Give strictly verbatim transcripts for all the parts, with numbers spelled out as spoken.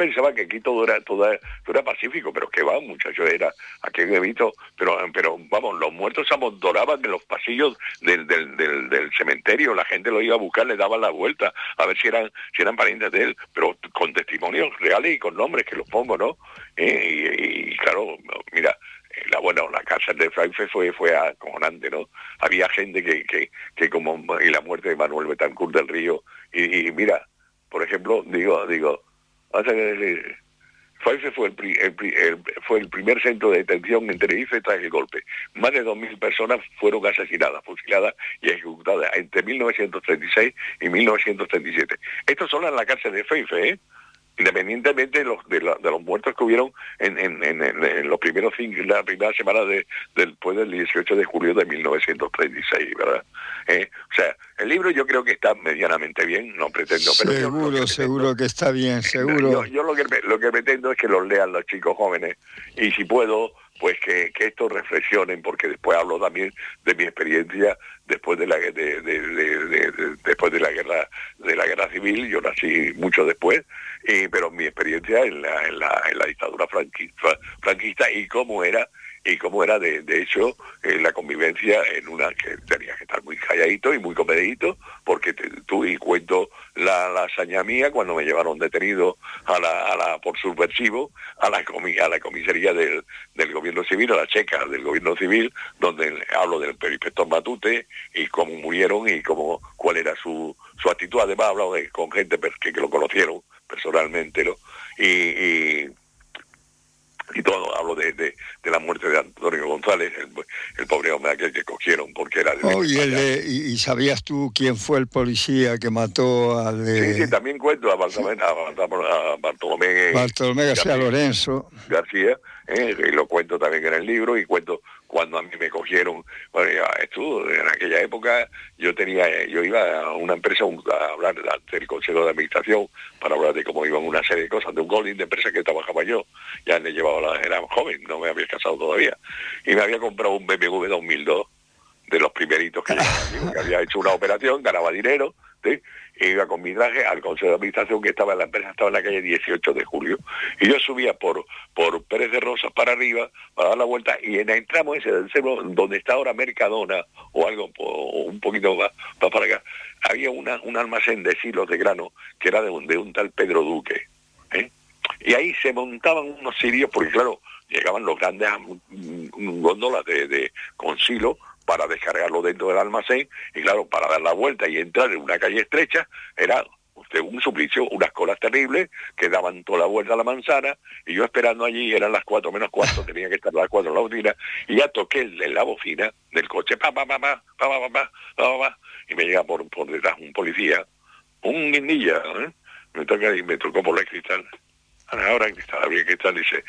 pensaba que aquí todo era todo, era, todo era pacífico, pero que va, muchacho, era aquí he visto, pero pero vamos, los muertos se amontonaban en los pasillos del, del, del, del cementerio, la gente lo iba a buscar, le daban la vuelta a ver si eran si eran parientes de él, pero con testimonios reales y con nombres que los pongo, ¿no? Eh, y, y claro, mira, la bueno, la casa de Fraife fue fue acojonante, ¿no? Había gente que que que como y la muerte de Manuel Betancourt del Río y, y mira, por ejemplo, digo digo, hace que Fraife fue el, el, el fue el primer centro de detención en Tenerife tras el golpe. Más de dos mil personas fueron asesinadas, fusiladas y ejecutadas entre mil novecientos treinta y seis y mil novecientos treinta y siete. Esto solo en la cárcel de Fraife, ¿eh? Independientemente de los de, la, de los muertos que hubieron en, en, en, en, en los primeros cinco, la primera semana de, después del dieciocho de julio de mil novecientos treinta y seis, ¿verdad? Eh, o sea, el libro yo creo que está medianamente bien, no pretendo, pero seguro, yo, que seguro pretendo, que está bien, seguro. Yo, yo lo que lo que pretendo es que los lean los chicos jóvenes y si puedo, pues que, que estos reflexionen, porque después hablo también de mi experiencia después de la de, de, de, de, de, después de la guerra de la guerra civil. Yo nací mucho después, y, pero mi experiencia en la en la, en la dictadura franquista, franquista y cómo era y cómo era de, de hecho eh, la convivencia en una que tenía que estar muy calladito y muy comedidito, porque te, tú y cuento la, la hazaña mía cuando me llevaron detenido a la, a la por subversivo a la comi, a la comisaría del, del gobierno civil, a la checa del gobierno civil, donde hablo del inspector Matute y cómo murieron y cómo cuál era su su actitud. Además he hablado de, con gente que, que lo conocieron personalmente, ¿no? Y, y y todo, hablo de, de, de la muerte de Antonio González, el, el pobre hombre aquel que cogieron porque era... Oh, y, el de, y, ¿Y sabías tú quién fue el policía que mató al de... Sí, sí, también cuento a Bartolomé, a Bartolomé, Bartolomé García Lorenzo. García, eh, y lo cuento también en el libro, y cuento cuando a mí me cogieron. Bueno, ya estuvo, en aquella época yo tenía, yo iba a una empresa a hablar del Consejo de Administración para hablar de cómo iban una serie de cosas, de un holding de empresa que trabajaba yo. Ya le llevaba la, era joven, no me había casado todavía, y me había comprado un B M W dos mil dos, de los primeritos que, yo, que había hecho una operación, ganaba dinero, ¿sí? E iba con mi traje al Consejo de Administración, que estaba en la empresa, estaba en la calle dieciocho de julio, y yo subía por por Pérez de Rosas para arriba, para dar la vuelta, y en el tramo ese del centro, donde está ahora Mercadona, o algo, o un poquito más, más para acá, había una, un almacén de silos de grano, que era de un, de un tal Pedro Duque, ¿eh? Y ahí se montaban unos sirios, porque claro, llegaban los grandes góndolas de, de, con silo, para descargarlo dentro del almacén, y claro, para dar la vuelta y entrar en una calle estrecha, era un suplicio, unas colas terribles, que daban toda la vuelta a la manzana, y yo esperando allí, eran las cuatro menos cuarto, tenía que estar a las cuatro en la bocina, y ya toqué en la bocina del coche, pa, pa, pa, pa, pa, pa, pa, pa, pa, pa, y me llega por, por detrás un policía, un guindilla, ¿eh? me toca y me tocó por el cristal, ahora el cristal, abrí el cristal, dice,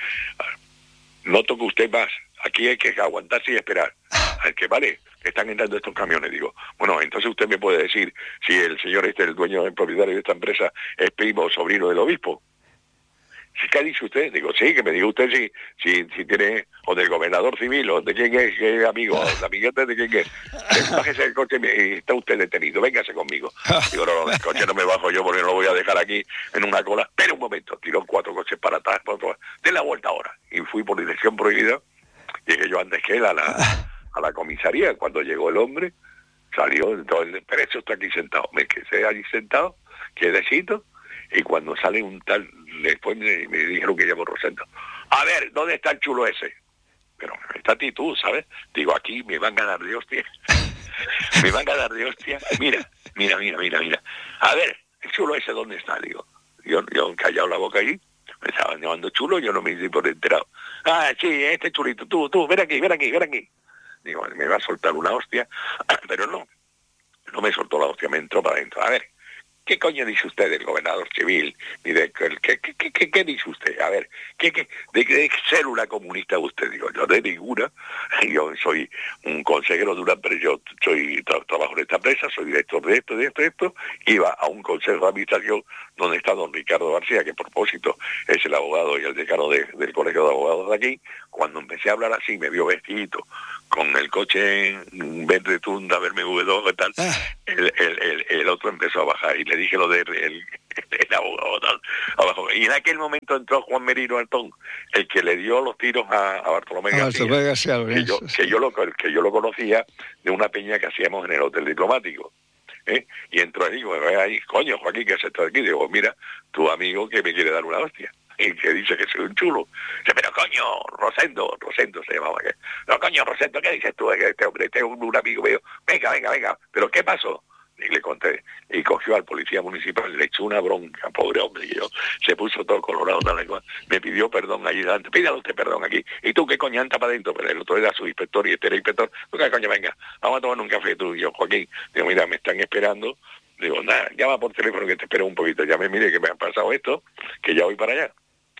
no toque usted más, aquí hay que aguantarse y esperar. Al que vale, están entrando estos camiones. Digo, bueno, entonces usted me puede decir si el señor este, el dueño, el propietario de esta empresa, es primo o sobrino del obispo. ¿Sí, qué dice usted? Digo, sí, que me diga usted si, si, si tiene, o del gobernador civil, o de quién es, qué amigo, o de amiguete de quién es. Bájese del coche y está usted detenido, véngase conmigo. Digo, no, no, del coche no me bajo yo porque no lo voy a dejar aquí en una cola. Pero un momento, tiró cuatro coches para atrás, por otro, de la vuelta ahora. Y fui por dirección prohibida, llegué yo antes que él a la... a la comisaría. Cuando llegó el hombre, salió, entonces, pero eso está aquí sentado, me quedé allí sentado, quietecito, y cuando sale un tal, después me, me dijeron que llamo Rosendo, a ver, ¿dónde está el chulo ese? Pero está ti tú, ¿sabes? Digo, aquí me van a dar de hostia, me van a dar de hostia, mira, mira, mira, mira, mira, a ver, el chulo ese, ¿dónde está? Digo, yo, yo callado la boca ahí, me estaban llamando chulo, yo no me hice por enterado. Ah, sí, este chulito, tú, tú, ven aquí, ven aquí, ven aquí. Digo, me va a soltar una hostia, pero no, no me soltó la hostia, me entró para adentro. A ver, ¿qué coño dice usted del gobernador civil? Ni de, ¿qué, qué, qué, qué, qué dice usted? A ver, ¿qué, qué, de qué célula comunista usted? Digo, yo de ninguna, yo soy un consejero de una empresa, yo soy, tra, trabajo en esta empresa, soy director de esto, de esto, de esto, iba a un consejo de administración donde está don Ricardo García, que a propósito es el abogado y el decano de, del colegio de abogados de aquí. Cuando empecé a hablar así, me vio vestidito, con el coche verde Tunda, B M W dos y tal, el, el, el, el otro empezó a bajar y le le dije lo del el, el abogado tal, abajo. Y en aquel momento entró Juan Merino Antón, el que le dio los tiros a, a Bartolomé a García, Bartolomé García Lorenzo, que, yo, que, yo lo, que yo lo conocía de una peña que hacíamos en el Hotel Diplomático. ¿eh? Y entró ahí, digo, ahí, coño, Joaquín, ¿qué haces esto aquí? Digo, mira, tu amigo que me quiere dar una hostia. Y que dice que soy un chulo. Dice, pero coño, Rosendo, Rosendo se llamaba. ¿qué? No, coño, Rosendo, ¿qué dices tú? Este hombre, este es un, un amigo mío. Venga, venga, venga. ¿Pero qué pasó? Y le conté. Y cogió al policía municipal, le echó una bronca, pobre hombre. Y yo, se puso todo colorado, tal, igual. Me pidió perdón allí delante. Pídale usted perdón aquí. ¿Y tú qué coño anda para adentro? Pero el otro era su inspector y este era inspector. ¿Tú qué coño? Venga, vamos a tomar un café tú y yo, Joaquín. Digo, mira, me están esperando. Digo, nada, llama por teléfono que te espero un poquito. Ya me mire que me ha pasado esto, que ya voy para allá.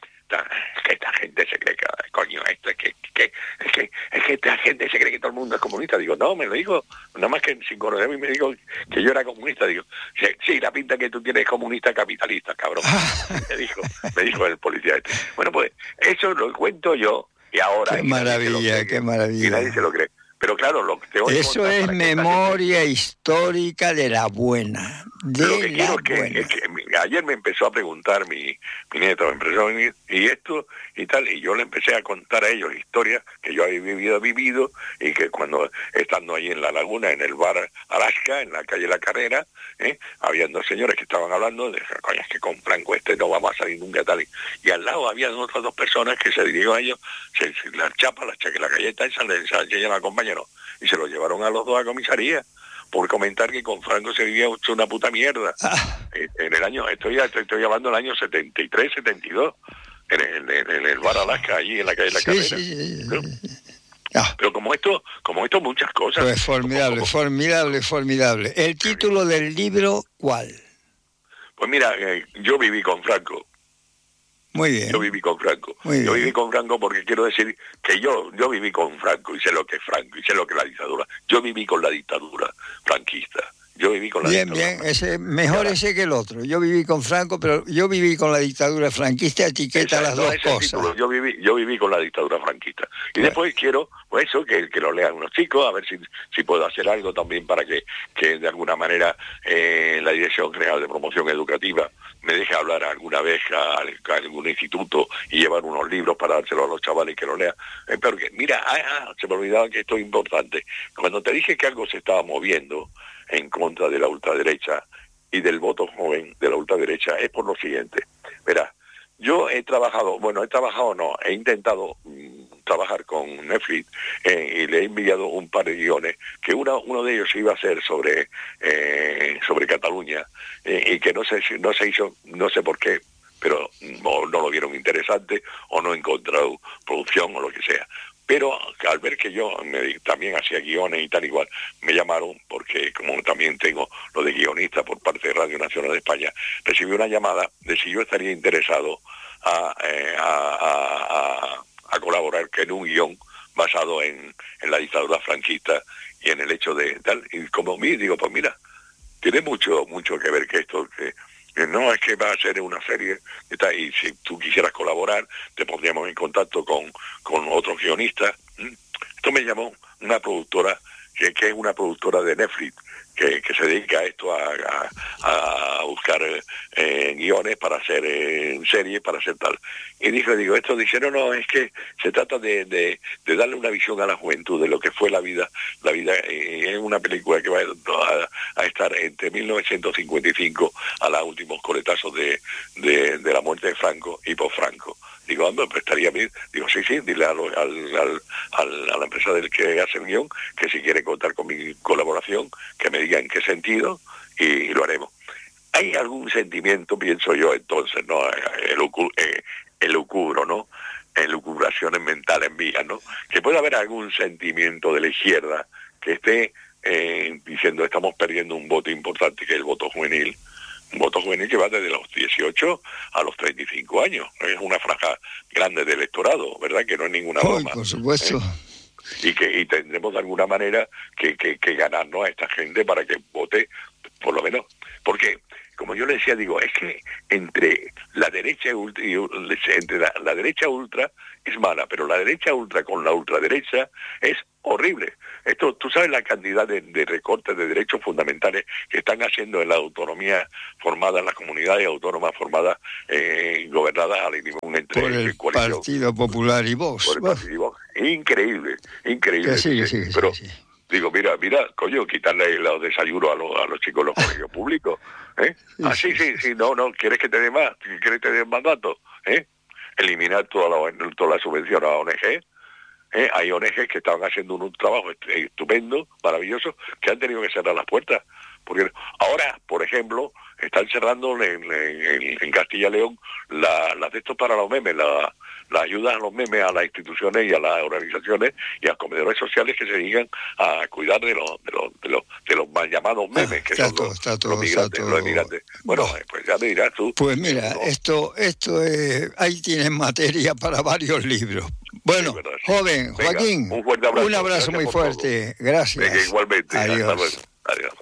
Es que esta gente se cree que, coño, esto es que, que, es que es que esta gente se cree que todo el mundo es comunista. Digo, no, me lo dijo, nada más que sin conocerme me dijo que yo era comunista. Digo, sí, sí, la pinta que tú tienes es comunista capitalista, cabrón. me dijo, me dijo el policía este. Bueno, pues, eso lo cuento yo y ahora... Qué maravilla, cree, qué maravilla. Y nadie se lo cree. Pero claro, lo que te voy a Eso es memoria gente... histórica de la buena. De lo que la quiero es que, buena. es que ayer me empezó a preguntar mi, mi nieto, me empezó a venir, y esto y tal, y yo le empecé a contar a ellos historias que yo había vivido, vivido, y que cuando estando ahí en la laguna, en el bar Alaska, en la calle La Carrera, ¿eh? habían dos señores que estaban hablando de, coño, es que con Franco este no vamos a salir nunca tal, y, y al lado habían otras dos personas que se dirigieron a ellos, se, se, la chapa, la, la galleta esa, esa, ella la acompañaron, y se lo llevaron a los dos a comisaría, por comentar que con Franco se vivía hecho una puta mierda. Ah. En el año, estoy, estoy hablando del año setenta y tres, setenta y dos, en el, en, en el bar Alaska, allí en la calle de La sí, Carrera. Sí, sí, sí. Pero, ah. pero como esto, como esto muchas cosas. Pues formidable, como, como, formidable, formidable. ¿El título del libro cuál? Pues mira, eh, yo viví con Franco. Muy bien. Yo viví con Franco. Muy yo bien. viví con Franco porque quiero decir que yo yo viví con Franco y sé lo que es Franco y sé lo que es la dictadura. Yo viví con la dictadura franquista. Yo viví con la bien, dictadura. Bien, bien. Ese, mejor ese que el otro. Yo viví con Franco, pero yo viví con la dictadura franquista, etiqueta Exacto, las dos ese cosas. Título. Yo viví yo viví con la dictadura franquista. Y bueno. después quiero, pues eso, que, que lo lean unos chicos, a ver si, si puedo hacer algo también para que, que de alguna manera eh, la Dirección General de Promoción Educativa me deje hablar alguna vez a, a algún instituto y llevar unos libros para dárselo a los chavales que lo lean. Eh, pero que, mira, ah, ah, se me olvidaba que esto es importante. Cuando te dije que algo se estaba moviendo en contra de la ultraderecha y del voto joven de la ultraderecha, es por lo siguiente. Verá, yo he trabajado, bueno, he trabajado no, he intentado mmm, trabajar con Netflix eh, y le he enviado un par de guiones, que una, uno de ellos iba a ser sobre eh, sobre Cataluña eh, y que no sé no se hizo, no sé por qué, pero no, no lo vieron interesante o no he encontrado producción o lo que sea. Pero al ver que yo me, también hacía guiones y tal igual, me llamaron, porque como también tengo lo de guionista por parte de Radio Nacional de España, recibí una llamada de si yo estaría interesado a, eh, a, a, a colaborar en un guión basado en, en la dictadura franquista y en el hecho de tal. Y como mí, digo, pues mira, tiene mucho mucho que ver que esto... que no, es que va a ser una serie y, tal, y si tú quisieras colaborar, te pondríamos en contacto con, con otros guionistas. Esto me llamó una productora, que, que es una productora de Netflix, que, que se dedica a esto, a, a, a buscar eh, guiones para hacer eh, series, para hacer tal. Y dije, digo, esto dice, no, no, es que se trata de, de, de darle una visión a la juventud de lo que fue la vida. La vida eh, es una película que va a, a estar entre mil novecientos cincuenta y cinco a los últimos coletazos de, de, de la muerte de Franco y por Franco. Digo, hombre, pues estaría bien. Digo, sí, sí, dile al, al, al, al, a la empresa del que hace el guión que si quiere contar con mi colaboración, que me diga en qué sentido y, y lo haremos. Hay algún sentimiento, pienso yo, entonces, ¿no? El, el, el lucubro, ¿no? Elucubraciones mentales mías, ¿no? Que puede haber algún sentimiento de la izquierda que esté eh, diciendo estamos perdiendo un voto importante, que es el voto juvenil. Un voto juvenil que va desde los dieciocho a los treinta y cinco años. Es una franja grande de electorado, ¿verdad? Que no es ninguna broma. Oh, por supuesto. ¿Eh? Y que y tendremos de alguna manera que, que, que ganarnos a esta gente para que vote, por lo menos. Porque, como yo le decía, digo, es que entre la derecha ultra, y, entre la, la derecha ultra es mala, pero la derecha ultra con la ultraderecha es horrible. Esto, tú sabes la cantidad de, de recortes de derechos fundamentales que están haciendo en la autonomía formada, en las comunidades autónomas formadas, eh, gobernadas a ningún entre por el coalición. Partido Popular y Vox. Por el Partido y Vox. Increíble, increíble. Que sí, que sí, que Pero sí, sí. digo, mira, mira, coño, quitarle los desayunos a los, a los chicos de los colegios públicos. ¿eh? Sí, ah, sí, sí, sí, no, no, ¿quieres que te dé más? ¿Quieres que te dé más datos? ¿Eh? Eliminar toda la, toda la subvención a O N G. ¿Eh? Hay O N Ges que estaban haciendo un, un trabajo estupendo, maravilloso, que han tenido que cerrar las puertas. Porque ahora, por ejemplo, están cerrando en, en, en Castilla y León las la de estos para los memes, las la ayudas a los memes, a las instituciones y a las organizaciones y a los comedores sociales que se dedican a cuidar de los de los de los, de los mal llamados memes, ah, que son todo, los, todo, los, migrantes, todo... los emigrantes. Bueno, no. pues ya me dirás tú. Pues mira, no. esto esto es, ahí tienes materia para varios libros. Bueno, sí, joven, Venga, Joaquín, un, fuerte abrazo, un abrazo muy fuerte. Gracias. Venga, igualmente. Adiós. Hasta luego. Adiós.